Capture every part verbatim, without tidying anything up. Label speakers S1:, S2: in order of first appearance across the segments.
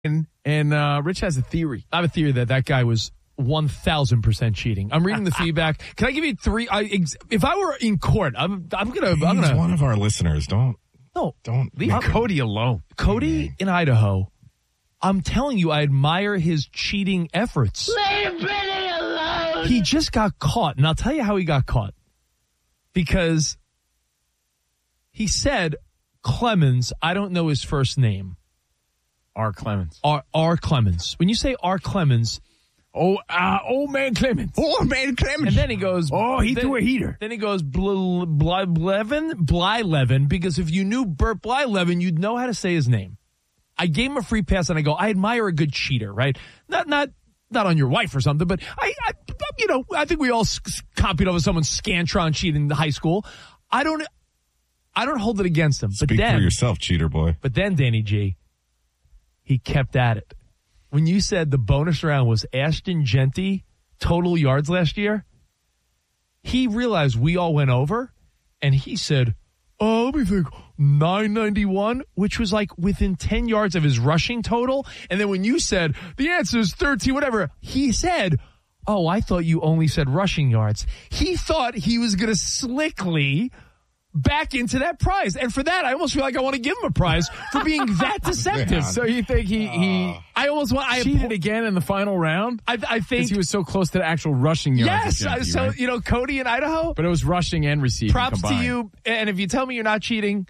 S1: And, and uh, Rich has a theory.
S2: I have a theory that that guy was one thousand percent cheating. I'm reading the feedback. Can I give you three? I, ex, if I were in court, I'm, I'm going to. I'm
S3: He's
S2: gonna,
S3: one of our listeners. Don't.
S2: No.
S3: Don't.
S1: Leave Cody alone.
S2: Cody in Idaho, I'm telling you, I admire his cheating efforts.
S4: Leave Benny alone.
S2: He just got caught. And I'll tell you how he got caught. Because he said Clemens, I don't know his first name.
S1: R. Clemens.
S2: R. R. Clemens. When you say R. Clemens,
S1: Oh, uh, old man Clemens.
S3: Old man Clemens.
S2: and then he goes,
S1: Oh, he
S2: then,
S1: threw a heater.
S2: Then he goes, Bl- Bl- Blevin? Blylevin, because if you knew Burt Blylevin, you'd know how to say his name. I gave him a free pass, and I go, I admire a good cheater, right? Not, not, not on your wife or something, but I, I you know, I think we all s- copied over someone's Scantron cheat in high school. I don't, I don't hold it against him.
S3: Speak
S2: but then,
S3: for yourself, cheater boy.
S2: But then, Danny G, he kept at it. When you said the bonus round was Ashton Genty total yards last year, he realized we all went over, and he said, oh, let me think, nine ninety-one, which was like within ten yards of his rushing total. And then when you said, the answer is thirteen, whatever, he said, oh, I thought you only said rushing yards. He thought he was going to slickly back into that prize. And for that, I almost feel like I want to give him a prize for being that deceptive.
S1: So you think he, he
S2: I almost want, I
S1: cheated again in the final round?
S2: I, I think
S1: Because he was so close to the actual rushing yards.
S2: yes.
S1: of Genty,
S2: So,
S1: right?
S2: you know, Cody in Idaho,
S1: But it was rushing and receiving
S2: props
S1: combined.
S2: to you. And if you tell me you're not cheating,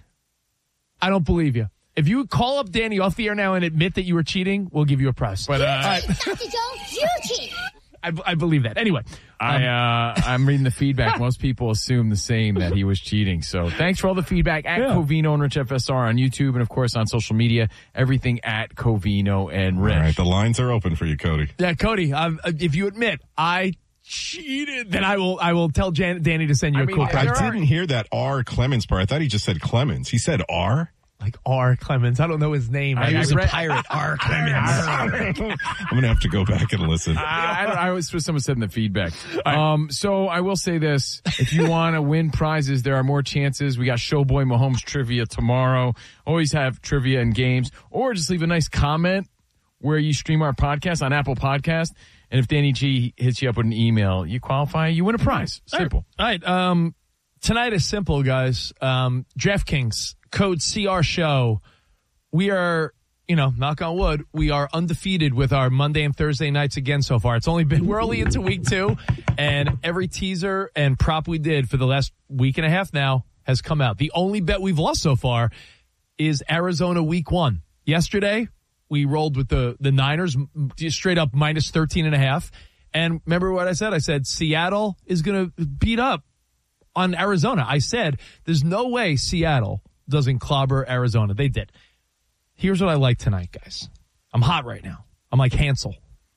S2: I don't believe you. If you call up Danny off the air now and admit that you were cheating, we'll give you a prize.
S1: But uh,
S4: Jackie Jones, you cheat.
S2: I, I believe that. Anyway,
S1: I, uh, I'm reading the feedback. Most people assume the same, that he was cheating. So thanks for all the feedback at
S2: Yeah.
S1: Covino and Rich F S R on YouTube and, of course, on social media. Everything at Covino and Rich.
S3: All right, the lines are open for you, Cody.
S2: yeah, Cody, I, if you admit I cheated, then I will I will tell Jan, Danny to send you
S1: I
S2: a
S1: mean,
S2: cool
S1: I-
S2: prize.
S3: I didn't hear that R. Clemens part. I thought he just said Clemens. He said R.
S2: Like R. Clemens. I don't know his name.
S1: I-
S2: He
S1: I
S2: was
S1: read-
S2: a pirate. R. Clemens.
S3: I'm going to have to go back and listen.
S1: I, I, don't, I was what someone said in the feedback. Um, so I will say this: if you want to win prizes, there are more chances. We got Showboy Mahomes trivia tomorrow. Always have trivia and games, or just leave a nice comment where you stream our podcast on Apple Podcast. And if Danny G hits you up with an email, you qualify, you win a prize. Simple.
S2: All right. Um, tonight is simple, guys. Um, DraftKings, code C R Show. We are, you know, knock on wood, we are undefeated with our Monday and Thursday nights again so far. It's only been, we're only into week two, and every teaser and prop we did for the last week and a half now has come out. The only bet we've lost so far is Arizona week one. Yesterday, we rolled with the, the Niners just straight up minus thirteen and a half. And remember what I said? I said Seattle is going to beat up on Arizona. I said there's no way Seattle doesn't clobber Arizona. They did. Here's what I like tonight, guys. I'm hot right now. I'm like Hansel.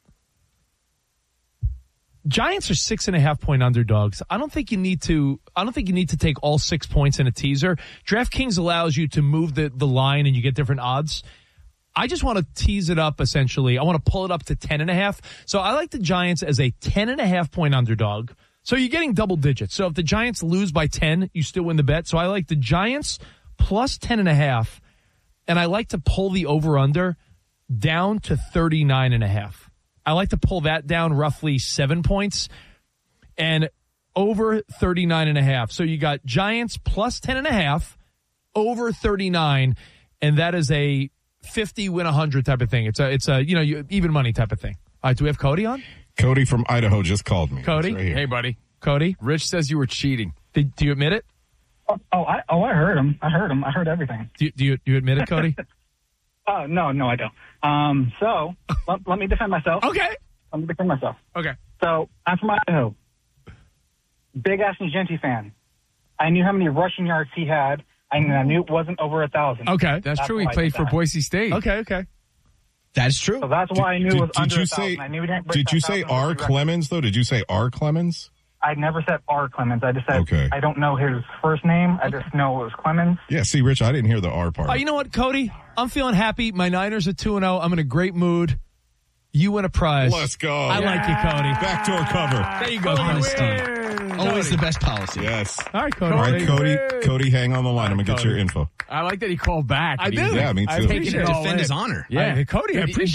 S2: Giants are six and a half point underdogs. I don't think you need to. I don't think you need to take all six points in a teaser. DraftKings allows you to move the, the line and you get different odds. I just want to tease it up, essentially. I want to pull it up to ten and a half. So I like the Giants as a ten and a half point underdog. So you're getting double digits. So if the Giants lose by ten, you still win the bet. So I like the Giants plus ten and a half. And I like to pull the over under down to thirty-nine and a half. I like to pull that down roughly seven points and over thirty-nine and a half. So you got Giants plus ten and a half, over thirty-nine. And that is a fifty win one hundred type of thing. It's a, it's a, you know, you, even money type of thing. All right. Do we have Cody on?
S3: Cody from Idaho just called me.
S2: Cody?
S3: He's right here.
S1: Hey, buddy.
S2: Cody?
S1: Rich says you were cheating.
S2: Did, do you admit it?
S5: Oh, oh, I, oh, I heard him. I heard him. I heard everything.
S2: Do you, do you, do you admit it, Cody?
S5: Oh, no, no, I don't. Um, so let, let me defend myself.
S2: Okay.
S5: Let me defend myself.
S2: Okay.
S5: So I'm from Idaho. Big Ashton Genty fan. I knew how many rushing yards he had. I knew, I knew it wasn't over a thousand.
S2: Okay.
S1: That's,
S5: That's
S1: true. He
S5: why I
S1: played
S5: did
S1: for
S5: that.
S1: Boise State.
S2: Okay. Okay.
S6: That's true.
S5: So that's why I knew
S3: Did-
S5: it was
S3: did
S5: under
S3: you
S5: a
S3: say-
S5: thousand. I knew he didn't break
S3: Did you
S5: that
S3: say
S5: thousand
S3: R.
S5: record.
S3: Clemens, though? Did you say R. Clemens?
S5: I never said R. Clemens. I just said
S3: Okay.
S5: I don't know his first name. I just know it was Clemens.
S3: Yeah, see, Rich, I didn't hear the R part.
S2: Oh, you know what, Cody? I'm feeling happy. My Niners are two and oh. I'm in a great mood. You win a prize.
S3: Let's go.
S2: I like you, Cody.
S3: Backdoor cover.
S2: There you go,
S6: Honesty.
S2: Cody.
S6: Always the best policy.
S3: Yes.
S2: All right, Cody.
S3: All right,
S1: Cody.
S3: Cody.
S1: Win.
S3: Cody, hang on the line. I'm going to get
S2: Cody.
S3: your info.
S1: I like that he called back.
S2: I
S1: He-
S2: do.
S3: Yeah, me too.
S1: I've taken
S6: He
S1: it
S6: should
S1: all
S6: defend
S1: in.
S6: his honor.
S1: Yeah,
S2: Hey, Cody, I
S1: He- he
S2: appreciate